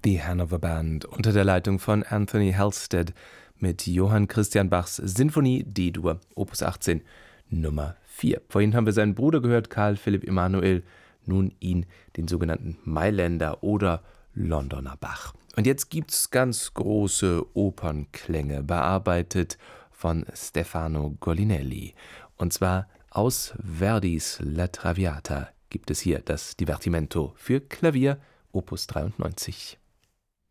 The Hanover Band unter der Leitung von Anthony Halstead mit Johann Christian Bachs Sinfonie D-Dur, Opus 18, Nummer 4. Vorhin haben wir seinen Bruder gehört, Karl Philipp Emanuel, nun ihn, den sogenannten Mailänder oder Londoner Bach. Und jetzt gibt's ganz große Opernklänge, bearbeitet von Stefano Golinelli. Und zwar aus Verdis La Traviata gibt es hier das Divertimento für Klavier, Opus 93.